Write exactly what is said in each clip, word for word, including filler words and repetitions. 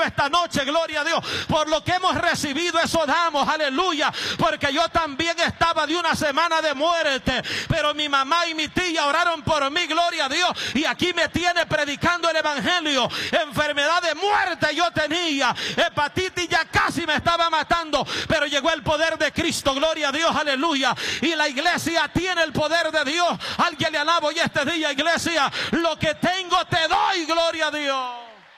esta noche, gloria a Dios. Por lo que hemos recibido, eso damos, aleluya. Porque yo también estaba de una semana de muerte, pero mi mamá y mi tía oraron por mí, gloria a Dios. Y aquí me tiene predicando el evangelio. Enfermedad de muerte yo tenía, hepatitis ya casi me estaba matando, pero llegó el poder de Cristo, gloria a Dios, aleluya. Y la iglesia tiene el poder de Dios. Alguien le alabo y este día, iglesia, lo que tengo te doy, gloria a Dios.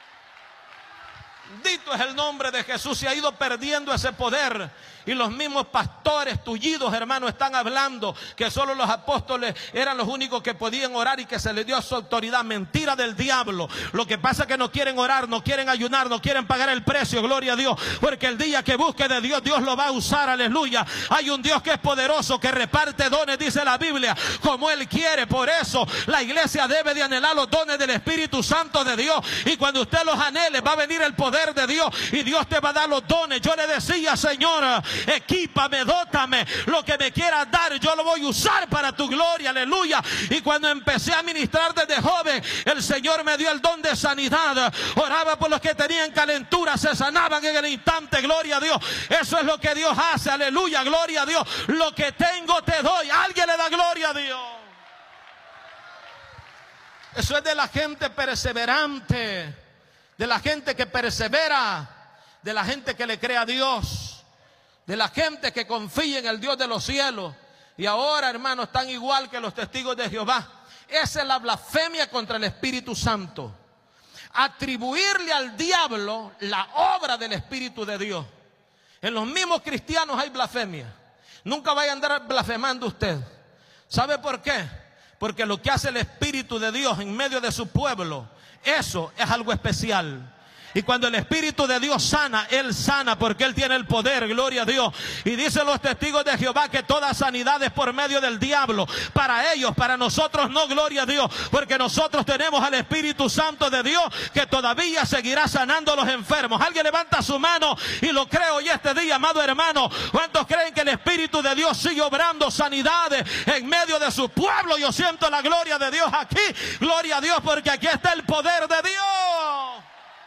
Bendito es el nombre de Jesús. Se ha ido perdiendo ese poder. Y los mismos pastores tullidos, hermanos, están hablando que solo los apóstoles eran los únicos que podían orar y que se les dio su autoridad. Mentira del diablo. Lo que pasa es que no quieren orar, no quieren ayunar, no quieren pagar el precio, gloria a Dios. Porque el día que busque de Dios, Dios lo va a usar, aleluya. Hay un Dios que es poderoso, que reparte dones, dice la Biblia, como Él quiere. Por eso la iglesia debe de anhelar los dones del Espíritu Santo de Dios. Y cuando usted los anhele, va a venir el poder de Dios y Dios te va a dar los dones. Yo le decía, Señor, equípame, dótame, lo que me quieras dar, yo lo voy a usar para tu gloria, aleluya. Y cuando empecé a ministrar desde joven, el Señor me dio el don de sanidad. Oraba por los que tenían calentura, se sanaban en el instante, gloria a Dios. Eso es lo que Dios hace, aleluya, gloria a Dios. Lo que tengo te doy. Alguien le da gloria a Dios. Eso es de la gente perseverante, de la gente que persevera, de la gente que le cree a Dios, de la gente que confía en el Dios de los cielos. Y ahora, hermanos, están igual que los testigos de Jehová. Esa es la blasfemia contra el Espíritu Santo. Atribuirle al diablo la obra del Espíritu de Dios. En los mismos cristianos hay blasfemia. Nunca vaya a andar blasfemando usted. ¿Sabe por qué? Porque lo que hace el Espíritu de Dios en medio de su pueblo, eso es algo especial. Y cuando el Espíritu de Dios sana, Él sana porque Él tiene el poder, gloria a Dios. Y dicen los testigos de Jehová que toda sanidad es por medio del diablo. Para ellos, para nosotros no, gloria a Dios. Porque nosotros tenemos al Espíritu Santo de Dios que todavía seguirá sanando a los enfermos. Alguien levanta su mano y lo creo hoy este día, amado hermano. ¿Cuántos creen que el Espíritu de Dios sigue obrando sanidades en medio de su pueblo? Yo siento la gloria de Dios aquí. Gloria a Dios porque aquí está el poder de Dios.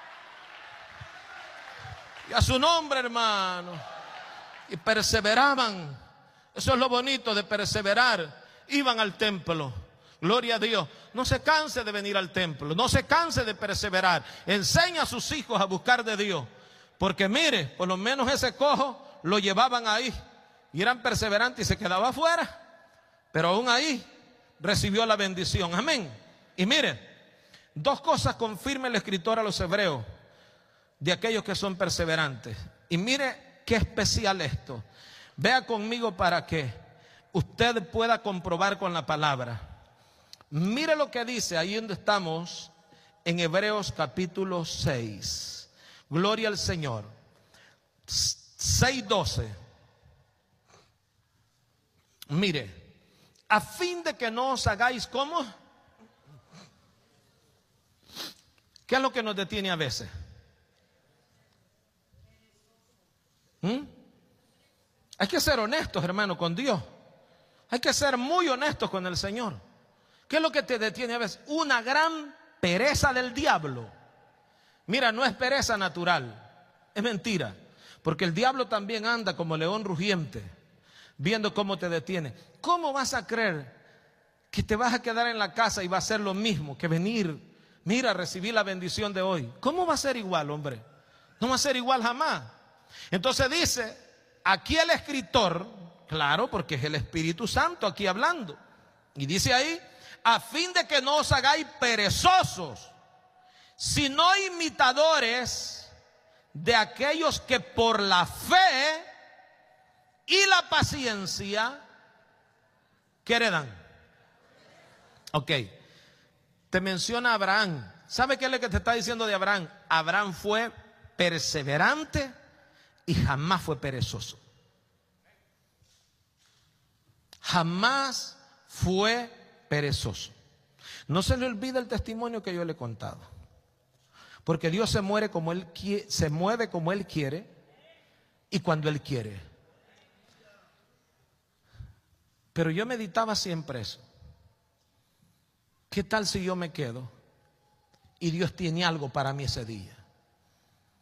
Y a su nombre, hermano. Y perseveraban. Eso es lo bonito de perseverar. Iban al templo. Gloria a Dios. No se canse de venir al templo. No se canse de perseverar. Enseña a sus hijos a buscar de Dios. Porque mire, por lo menos ese cojo lo llevaban ahí. Y eran perseverantes y se quedaba afuera. Pero aún ahí recibió la bendición. Amén. Y mire, dos cosas confirma el escritor a los hebreos de aquellos que son perseverantes. Y mire qué especial esto. Vea conmigo para que usted pueda comprobar con la palabra. Mire lo que dice ahí donde estamos en Hebreos capítulo seis. Gloria al Señor. seis doce. Mire, a fin de que no os hagáis como. ¿Qué es lo que nos detiene a veces? ¿Mm? Hay que ser honestos, hermano, con Dios. Hay que ser muy honestos con el Señor. ¿Qué es lo que te detiene a veces? Una gran pereza del diablo. Mira, no es pereza natural, es mentira. Porque el diablo también anda como león rugiente, viendo cómo te detiene. ¿Cómo vas a creer que te vas a quedar en la casa y va a ser lo mismo que venir, mira, a recibir la bendición de hoy? ¿Cómo va a ser igual, hombre? No va a ser igual jamás. Entonces dice, aquí el escritor, claro, porque es el Espíritu Santo aquí hablando. Y dice ahí, a fin de que no os hagáis perezosos, sino imitadores de aquellos que por la fe y la paciencia, ¿qué heredan? Ok, te menciona Abraham. ¿Sabe qué es lo que te está diciendo de Abraham? Abraham fue perseverante y jamás fue perezoso. Jamás fue perezoso. No se le olvida el testimonio que yo le he contado. Porque Dios se mueve como Él quiere, se mueve como Él quiere y cuando Él quiere. Pero yo meditaba siempre eso. ¿Qué tal si yo me quedo y Dios tiene algo para mí ese día?